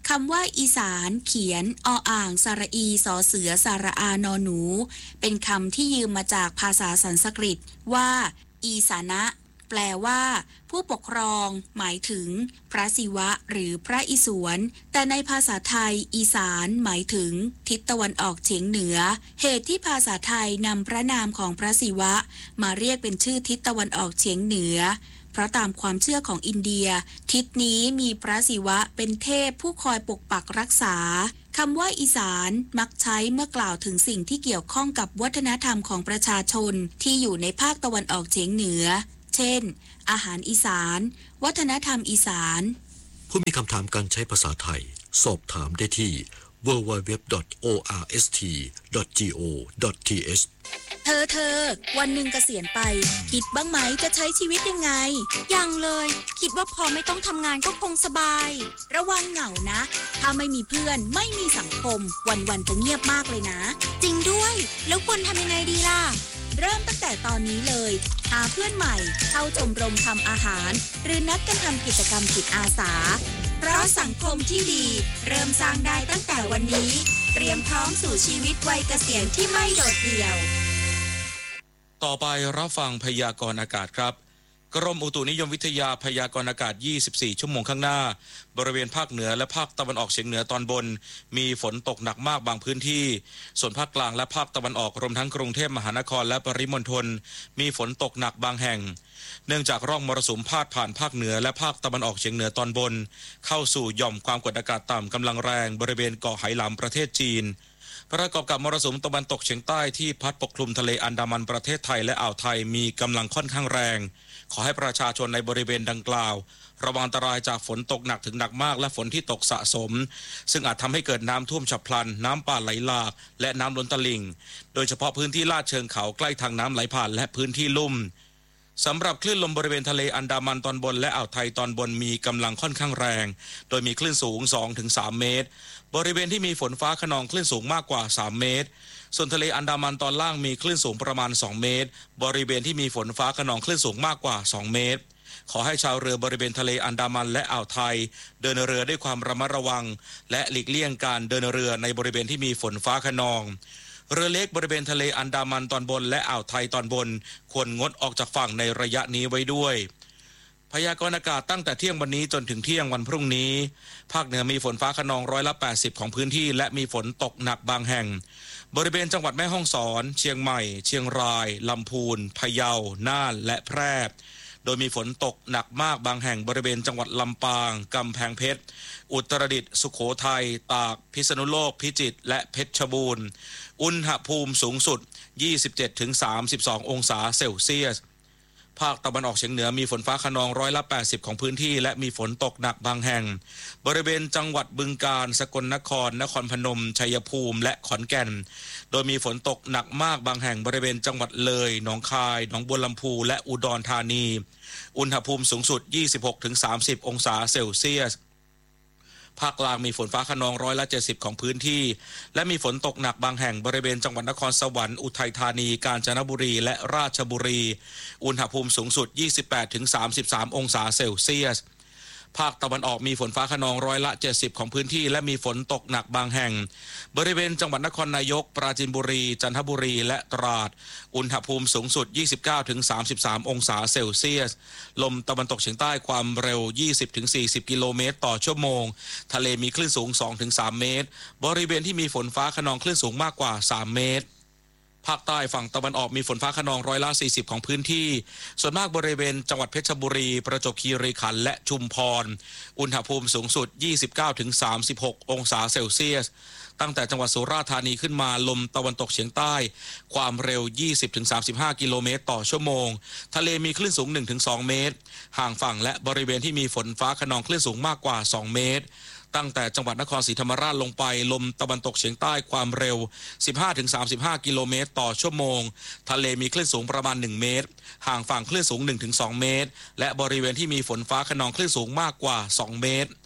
คำว่าอีสานเขียนออ่างสระอีสอเสือสระอานอหนูเป็นคำที่ยืมมาจากภาษาสันสกฤตว่าอีสานะแปลว่าผู้ปกครองหมายถึงพระศิวะหรือพระอิศวรแต่ในภาษาไทยอีสานหมายถึงทิศตะวันออกเฉียงเหนือเหตุที่ภาษาไทยนำพระนามของพระศิวะมาเรียกเป็นชื่อทิศตะวันออกเฉียงเหนือเพราะตามความเชื่อของอินเดียทิศนี้มีพระศิวะเป็นเทพผู้คอยปกปักรักษาคำว่าอีสานมักใช้เมื่อกล่าวถึงสิ่งที่เกี่ยวข้องกับวัฒนธรรมของประชาชนที่อยู่ในภาคตะวันออกเฉียงเหนือเช่นอาหารอีสานวัฒนธรรมอีสานผู้มีคำถามการใช้ภาษาไทยสอบถามได้ที่ ดับเบิลยู ดับเบิลยู ดับเบิลยู ดอท โอ อาร์ เอส ที ดอท จี โอ ดอท ที เอชเธอเธอวันหนึ่งเกษียณไปคิดบ้างไหมจะใช้ชีวิตยังไงยังเลยคิดว่าพอไม่ต้องทำงานก็คงสบายระวังเหงานะถ้าไม่มีเพื่อนไม่มีสังคมวันๆจะเงียบมากเลยนะจริงด้วยแล้วควรทำยังไงดีล่ะเริ่มตั้งแต่ตอนนี้เลยหาเพื่อนใหม่เข้าชมรมทำอาหารหรือนัดกันทำกิจกรรมจิตอาสาเพราะสังคมที่ดีเริ่มสร้างได้ตั้งแต่วันนี้เตรียมพร้อมสู่ชีวิตวัยเกษียณที่ไม่โดดเดี่ยวต่อไปรับฟังพยากรณ์อากาศครับกรมอุตุนิยมวิทยาพยากรณ์อากาศยี่สิบสี่ชั่วโมงข้างหน้าบริเวณภาคเหนือและภาคตะวันออกเฉียงเหนือตอนบนมีฝนตกหนักมากบางพื้นที่ส่วนภาคกลางและภาคตะวันออกรวมทั้งกรุงเทพมหานครและปริมณฑลมีฝนตกหนักบางแห่งเนื่องจากร่องมรสุมพาดผ่านภาคเหนือและภาคตะวันออกเฉียงเหนือตอนบนเข้าสู่หย่อมความกดอากาศต่ำกำลังแรงบริเวณเกาะไหหลำประเทศจีนประกอบกับมรสุมตะวันตกเฉียงใต้ที่พัดปกคลุมทะเลอันดามันประเทศไทยและอ่าวไทยมีกำลังค่อนข้างแรงขอให้ประชาชนในบริเวณดังกล่าวระวังอันตรายจากฝนตกหนักถึงหนักมากและฝนที่ตกสะสมซึ่งอาจทำให้เกิดน้ำท่วมฉับพลันน้ำป่าไหลหลากและน้ำล้นตลิ่งโดยเฉพาะพื้นที่ลาดเชิงเขาใกล้ทางน้ำไหลผ่านและพื้นที่ลุ่มสำหรับคลื่นลมบริเวณทะเลอันดามันตอนบนและอ่าวไทยตอนบนมีกำลังค่อนข้างแรงโดยมีคลื่นสูง สองถึงสาม เมตรบริเวณที่มีฝนฟ้าคะนองคลื่นสูงมากกว่าสามเมตรส่วนทะเลอันดามันตอนล่างมีคลื่นสูงประมาณสองเมตรบริเวณที่มีฝนฟ้าคะนองคลื่นสูงมากกว่าสองเมตรขอให้ชาวเรือบริเวณทะเลอันดามันและอ่าวไทยเดินเรือด้วยความระมัดระวังและหลีกเลี่ยงการเดินเรือในบริเวณที่มีฝนฟ้าคะนองเรือเล็กบริเวณทะเลอันดามันตอนบนและอ่าวไทยตอนบนควรงดออกจากฝั่งในระยะนี้ไว้ด้วยพยากรณ์อากาศตั้งแต่เที่ยงวันนี้จนถึงเที่ยงวันพรุ่งนี้ภาคเหนือมีฝนฟ้าคะนองร้อยละแปดสิบของพื้นที่และมีฝนตกหนักบางแห่งบริเวณจังหวัดแม่ฮ่องสอนเชียงใหม่เชียงรายลำพูนพะเยาน่านและแพร่โดยมีฝนตกหนักมากบางแห่งบริเวณจังหวัดลำปางกำแพงเพชรอุตรดิตถ์สุโขทัยตากพิษณุโลกพิจิตรและเพชรบูรณ์อุณหภูมิสูงสุด ยี่สิบเจ็ดถึงสามสิบสอง องศาเซลเซียสภาคตะวันออกเฉียงเหนือมีฝนฟ้าคะนองร้อยละแปดสิบของพื้นที่และมีฝนตกหนักบางแห่งบริเวณจังหวัดบึงกาฬสกลนครนครพนมชัยภูมิและขอนแก่นโดยมีฝนตกหนักมากบางแห่งบริเวณจังหวัดเลยหนองคายหนองบัวลำพูและอุดรธานีอุณหภูมิสูงสุด ยี่สิบหกถึงสามสิบ องศาเซลเซียสภาคกลางมีฝนฟ้าคะนองร้อยละเจ็ดสิบของพื้นที่และมีฝนตกหนักบางแห่งบริเวณจังหวัดนครสวรรค์อุทัยธานีกาญจนบุรีและราชบุรีอุณหภูมิสูงสุด ยี่สิบแปดถึงสามสิบสาม องศาเซลเซียสภาคตะวันออกมีฝนฟ้าคะนองร้อยละเจ็ดสิบของพื้นที่และมีฝนตกหนักบางแห่งบริเวณจังหวัดนครนายกปราจีนบุรีจันทบุรีและตราดอุณหภูมิสูงสุด ยี่สิบเก้าถึงสามสิบสาม องศาเซลเซียสลมตะวันตกเฉียงใต้ความเร็ว ยี่สิบถึงสี่สิบ กิโลเมตรต่อชั่วโมงทะเลมีคลื่นสูง สองถึงสาม เมตรบริเวณที่มีฝนฟ้าคะนองคลื่นสูงมากกว่าสามเมตรภาคใต้ฝั่งตะวันออกมีฝนฟ้าคะนองร้อยละสี่สิบของพื้นที่ส่วนมากบริเวณจังหวัดเพชรบุรีประจวบคีรีขันธ์และชุมพรอุณหภูมิสูงสุด ยี่สิบเก้าถึงสามสิบหก องศาเซลเซียสตั้งแต่จังหวัดสุราษฎร์ธานีขึ้นมาลมตะวันตกเฉียงใต้ความเร็ว ยี่สิบถึงสามสิบห้า กิโลเมตรต่อชั่วโมงทะเลมีคลื่นสูง หนึ่งถึงสอง เมตรห่างฝั่งและบริเวณที่มีฝนฟ้าคะนองคลื่นสูงมากกว่าสองเมตรตั้งแต่จังหวัดนครศรีธรรมราชลงไปลมตะวันตกเฉียงใต้ความเร็ว สิบห้าถึงสามสิบห้า กิโลเมตรต่อชั่วโมงทะเลมีคลื่นสูงประมาณหนึ่งเมตรห่างฝั่งคลื่นสูง หนึ่งถึงสอง เมตรและบริเวณที่มีฝนฟ้าคะนองคลื่นสูงมากกว่าสองเมตร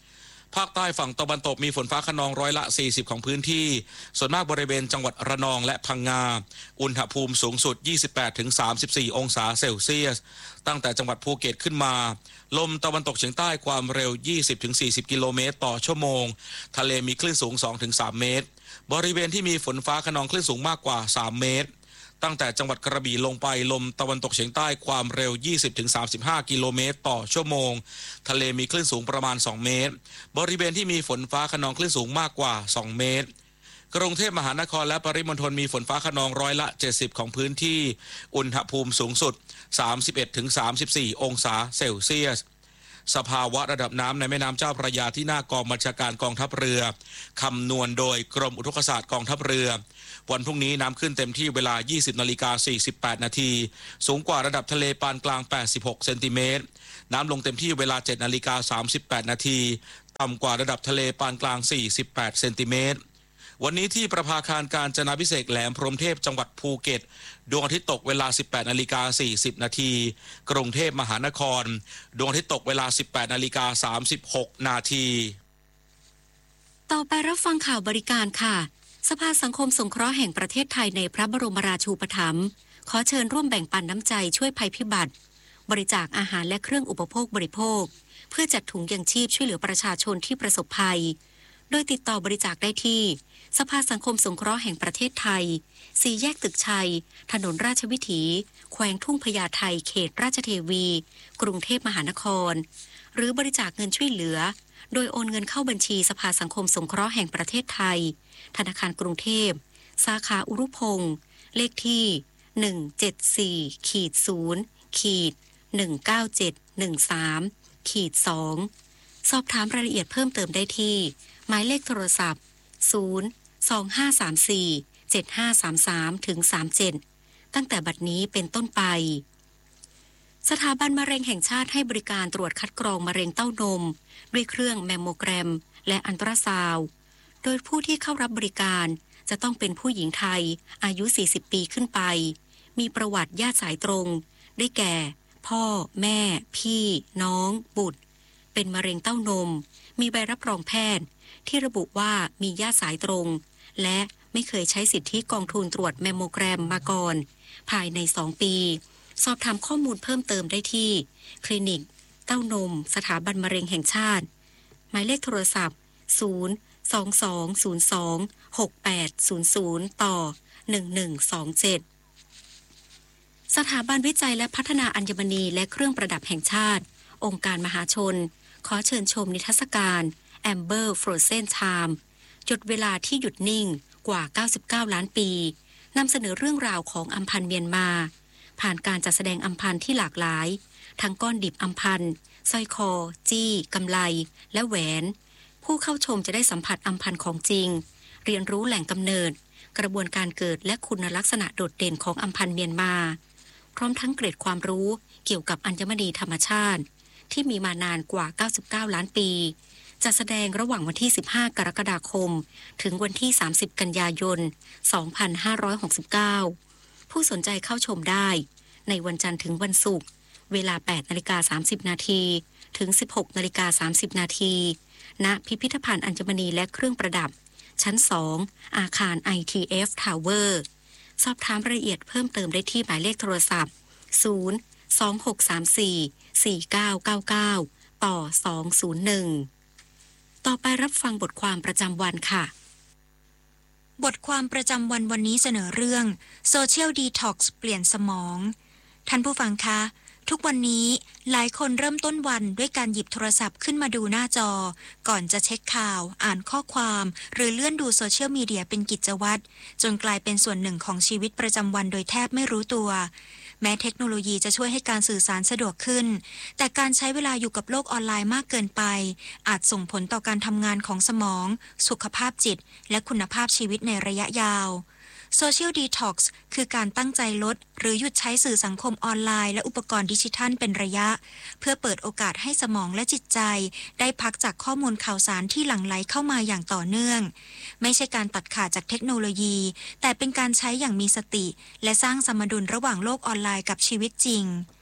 ภาคใต้ฝั่งตะวันตกมีฝนฟ้าคะนองร้อยละสี่สิบของพื้นที่ส่วนมากบริเวณจังหวัดระนองและพังงาอุณหภูมิสูงสุด ยี่สิบแปดถึงสามสิบสี่ องศาเซลเซียสตั้งแต่จังหวัดภูเก็ตขึ้นมาลมตะวันตกเฉียงใต้ความเร็ว ยี่สิบถึงสี่สิบ กิโลเมตรต่อชั่วโมงทะเลมีคลื่นสูง สองถึงสาม เมตรบริเวณที่มีฝนฟ้าคะนองคลื่นสูงมากกว่าสามเมตรตั้งแต่จังหวัดกระบี่ลงไปลมตะวันตกเฉียงใต้ความเร็ว ยี่สิบถึงสามสิบห้า กิโลเมตรต่อชั่วโมงทะเลมีคลื่นสูงประมาณสองเมตรบริเวณที่มีฝนฟ้าคะนองคลื่นสูงมากกว่าสองเมตรกรุงเทพมหานครและปริมณฑลมีฝนฟ้าคะนองร้อยละเจ็ดสิบของพื้นที่อุณหภูมิสูงสุด สามสิบเอ็ดถึงสามสิบสี่ องศาเซลเซียสสภาวะระดับน้ำในแม่น้ำเจ้าพระยาที่หน้ากองบัญชาการกองทัพเรือคำนวณโดยกรมอุทกศาสตร์กองทัพเรือวันพรุ่งนี้น้ำขึ้นเต็มที่เวลา ยี่สิบนาฬิกาสี่สิบแปด นาทีสูงกว่าระดับทะเลปานกลางแปดสิบหกเซนติเมตรน้ำลงเต็มที่เวลา เจ็ดนาฬิกาสามสิบแปด นาทีต่ำกว่าระดับทะเลปานกลางสี่สิบแปดเซนติเมตรวันนี้ที่ประภาคารการจนาภิเษกแหลมพรหมเทพจังหวัดภูเก็ตดวงอาทิตย์ตกเวลา สิบแปดนาฬิกาสี่สิบ นาทีกรุงเทพมหานครดวงอาทิตย์ตกเวลา สิบแปดนาฬิกาสามสิบหก นาทีต่อไปรับฟังข่าวบริการค่ะสภาสังคมสงเคราะห์แห่งประเทศไทยในพระบรมราชูปถัมภ์ขอเชิญร่วมแบ่งปันน้ำใจช่วยภัยพิบัติบริจาคอาหารและเครื่องอุปโภคบริโภคเพื่อจัดถุงยังชีพช่วยเหลือประชาชนที่ประสบภัยโดยติดต่อบริจาคได้ที่สภาสังคมสงเคราะห์แห่งประเทศไทยสี่แยกตึกชัยถนนราชวิถีแขวงทุ่งพญาไทเขตราชเทวีกรุงเทพมหานครหรือบริจาคเงินช่วยเหลือโดยโอนเงินเข้าบัญชีสภาสังคมสงเคราะห์แห่งประเทศไทยธนาคารกรุงเทพสาขาอุรุพงศ์เลขที่หนึ่ง เจ็ด สี่ ศูนย์ หนึ่ง เก้า เจ็ด หนึ่ง สาม สอง สอบถามรายละเอียดเพิ่มเติมได้ที่หมายเลขโทรศัพท์ศูนย์ สอง ห้า สาม สี่ เจ็ด ห้า สาม สาม ถึง สามสิบเจ็ดตั้งแต่บัดนี้เป็นต้นไปสถาบันมะเร็งแห่งชาติให้บริการตรวจคัดกรองมะเร็งเต้านมด้วยเครื่องแมมโมแกรมและอัลตราซาวด์โดยผู้ที่เข้ารับบริการจะต้องเป็นผู้หญิงไทยอายุสี่สิบปีขึ้นไปมีประวัติญาติสายตรงได้แก่พ่อแม่พี่น้องบุตรเป็นมะเร็งเต้านมมีใบรับรองแพทย์ที่ระบุว่ามีญาติสายตรงและไม่เคยใช้สิทธิกองทุนตรวจแมมโมแกรมมาก่อนภายในสองปีสอบถามข้อมูลเพิ่มเติมได้ที่คลินิกเต้านมสถาบันมะเร็งแห่งชาติหมายเลขโทรศัพท์ศูนย์ สอง สอง ศูนย์ สอง หก แปด ศูนย์ ศูนย์ต่อหนึ่ง หนึ่ง สอง เจ็ดสถาบันวิจัยและพัฒนาอัญมณีและเครื่องประดับแห่งชาติองค์การมหาชนขอเชิญชมนิทรรศการ Amber Frozen Time จดเวลาที่หยุดนิ่งกว่าเก้าสิบเก้าล้านปีนำเสนอเรื่องราวของอัมพันธ์เมียนมาผ่านการจัดแสดงอัมพันธ์ที่หลากหลายทั้งก้อนดิบอัมพันธ์สร้อยคอจี้กำไลและแหวนผู้เข้าชมจะได้สัมผัสอัมพันธ์ของจริงเรียนรู้แหล่งกำเนิดกระบวนการเกิดและคุณลักษณะโดดเด่นของอัมพันธ์เมียนมาพร้อมทั้งเกร็ดความรู้เกี่ยวกับอัญมณีธรรมชาติที่มีมานานกว่าเก้าสิบเก้าล้านปีจะแสดงระหว่างวันที่สิบห้ากรกฎาคมถึงวันที่สามสิบกันยายนสองพันห้าร้อยหกสิบเก้าผู้สนใจเข้าชมได้ในวันจันทร์ถึงวันศุกร์เวลา แปดนาฬิกาสามสิบนาทีถึง สิบหกนาฬิกาสามสิบนาทีณพิพิธภัณฑ์อัญมณีและเครื่องประดับชั้นสองอาคาร ไอ ที เอฟ Tower สอบถามรายละเอียดเพิ่มเติมได้ที่หมายเลขโทรศัพท์ศูนย์ สอง หก สาม สี่ สี่ เก้า เก้า เก้าต่อสองศูนย์หนึ่งต่อไปรับฟังบทความประจำวันค่ะบทความประจำวันวันนี้เสนอเรื่อง Social Detox เปลี่ยนสมองท่านผู้ฟังคะทุกวันนี้หลายคนเริ่มต้นวันด้วยการหยิบโทรศัพท์ขึ้นมาดูหน้าจอก่อนจะเช็คข่าวอ่านข้อความหรือเลื่อนดูโซเชียลมีเดียเป็นกิจวัตรจนกลายเป็นส่วนหนึ่งของชีวิตประจำวันโดยแทบไม่รู้ตัวแม้เทคโนโลยีจะช่วยให้การสื่อสารสะดวกขึ้นแต่การใช้เวลาอยู่กับโลกออนไลน์มากเกินไปอาจส่งผลต่อการทำงานของสมองสุขภาพจิตและคุณภาพชีวิตในระยะยาว Social Detox คือการตั้งใจลดหรือหยุดใช้สื่อสังคมออนไลน์และอุปกรณ์ดิจิทัลเป็นระยะเพื่อเปิดโอกาสให้สมองและจิตใจได้พักจากข้อมูลข่าวสารที่หลั่งไหลเข้ามาอย่างต่อเนื่องไม่ใช่การตัดขาดจากเทคโนโลยีแต่เป็นการใช้อย่างมีสติและสร้างสมดุลระหว่างโลกออนไลน์กับชีวิตจริง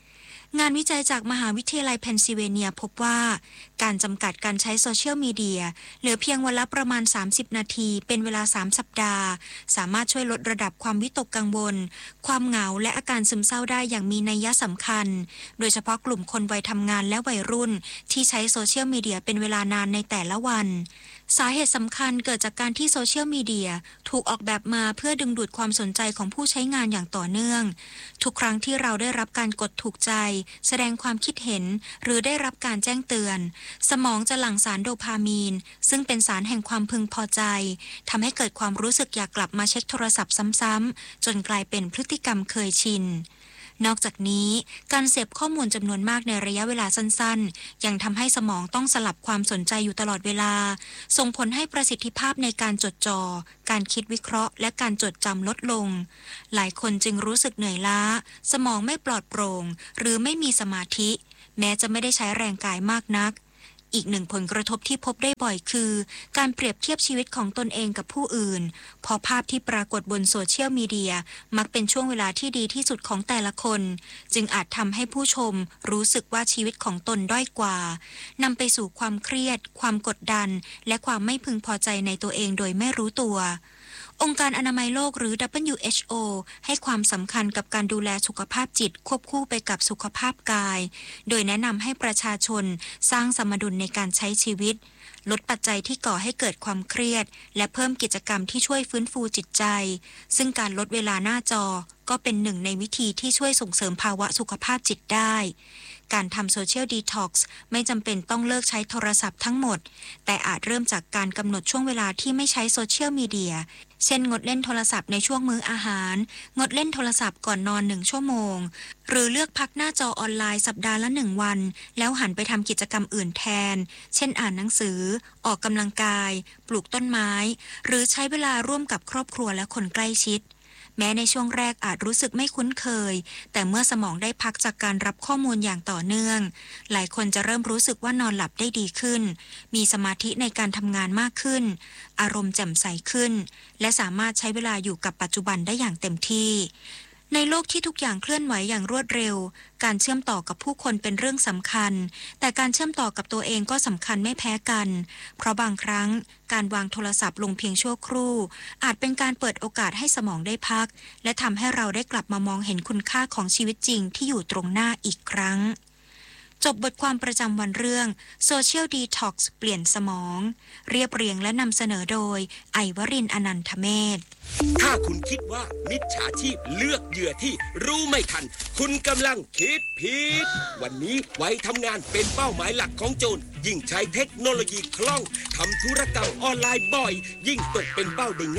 งานวิจัยจากมหาวิทยาลัยเพนซิลเวเนียพบว่าการจำกัดการใช้โซเชียลมีเดียเหลือเพียงวันละประมาณสามสิบนาทีเป็นเวลาสามสัปดาห์สามารถช่วยลดระดับความวิตกกังวลความเหงาและอาการซึมเศร้าได้อย่างมีนัยสำคัญโดยเฉพาะกลุ่มคนวัยทำงานและวัยรุ่นที่ใช้โซเชียลมีเดียเป็นเวลานานในแต่ละวันสาเหตุสำคัญเกิดจากการที่โซเชียลมีเดียถูกออกแบบมาเพื่อดึงดูดความสนใจของผู้ใช้งานอย่างต่อเนื่องทุกครั้งที่เราได้รับการกดถูกใจแสดงความคิดเห็นหรือได้รับการแจ้งเตือนสมองจะหลั่งสารโดพามีนซึ่งเป็นสารแห่งความพึงพอใจทำให้เกิดความรู้สึกอยากกลับมาเช็คโทรศัพท์ซ้ำๆจนกลายเป็นพฤติกรรมเคยชินนอกจากนี้การเสพข้อมูลจำนวนมากในระยะเวลาสั้นๆยังทำให้สมองต้องสลับความสนใจอยู่ตลอดเวลาส่งผลให้ประสิทธิภาพในการจดจ่อการคิดวิเคราะห์และการจดจำลดลงหลายคนจึงรู้สึกเหนื่อยล้าสมองไม่ปลอดโปร่งหรือไม่มีสมาธิแม้จะไม่ได้ใช้แรงกายมากนักอีกหนึ่งผลกระทบที่พบได้บ่อยคือการเปรียบเทียบชีวิตของตนเองกับผู้อื่นพอภาพที่ปรากฏบนโซเชียลมีเดียมักเป็นช่วงเวลาที่ดีที่สุดของแต่ละคนจึงอาจทำให้ผู้ชมรู้สึกว่าชีวิตของตนด้อยกว่านำไปสู่ความเครียดความกดดันและความไม่พึงพอใจในตัวเองโดยไม่รู้ตัวองค์การอนามัยโลกหรือ ดับเบิลยู เอช โอ ให้ความสำคัญกับการดูแลสุขภาพจิตควบคู่ไปกับสุขภาพกายโดยแนะนำให้ประชาชนสร้างสมดุลในการใช้ชีวิตลดปัจจัยที่ก่อให้เกิดความเครียดและเพิ่มกิจกรรมที่ช่วยฟื้นฟูจิตใจซึ่งการลดเวลาหน้าจอก็เป็นหนึ่งในวิธีที่ช่วยส่งเสริมภาวะสุขภาพจิตได้การทำโซเชียลดีท็อกซ์ไม่จำเป็นต้องเลิกใช้โทรศัพท์ทั้งหมดแต่อาจเริ่มจากการกำหนดช่วงเวลาที่ไม่ใช้โซเชียลมีเดียเช่นงดเล่นโทรศัพท์ในช่วงมื้ออาหารงดเล่นโทรศัพท์ก่อนนอนหนึ่งชั่วโมงหรือเลือกพักหน้าจอออนไลน์สัปดาห์ละหนึ่งวันแล้วหันไปทำกิจกรรมอื่นแทนเช่นอ่านหนังสือออกกำลังกายปลูกต้นไม้หรือใช้เวลาร่วมกับครอบครัวและคนใกล้ชิดแม้ในช่วงแรกอาจรู้สึกไม่คุ้นเคยแต่เมื่อสมองได้พักจากการรับข้อมูลอย่างต่อเนื่องหลายคนจะเริ่มรู้สึกว่านอนหลับได้ดีขึ้นมีสมาธิในการทำงานมากขึ้นอารมณ์แจ่มใสขึ้นและสามารถใช้เวลาอยู่กับปัจจุบันได้อย่างเต็มที่ในโลกที่ทุกอย่างเคลื่อนไหวอย่างรวดเร็วการเชื่อมต่อกับผู้คนเป็นเรื่องสำคัญแต่การเชื่อมต่อกับตัวเองก็สำคัญไม่แพ้กันเพราะบางครั้งการวางโทรศัพท์ลงเพียงชั่วครู่อาจเป็นการเปิดโอกาสให้สมองได้พักและทำให้เราได้กลับมามองเห็นคุณค่าของชีวิตจริงที่อยู่ตรงหน้าอีกครั้งจบบทความประจำวันเรื่อง Social Detox เปลี่ยนสมองเรียบเรียงและนำเสนอโดยไอวรินทร์อนันทเมธถ้าคุณคิดว่ามิจฉาชีพเลือกเหยื่อที่รู้ไม่ทันคุณกำลังคิดผิดวันนี้ไว้ทำงานเป็นเป้าหมายหลักของโจรยิ่งใช้เทคโนโลยีคล่องทำธุรกรรมออนไลน์บ่อยยิ่งตกเป็นเป้าได้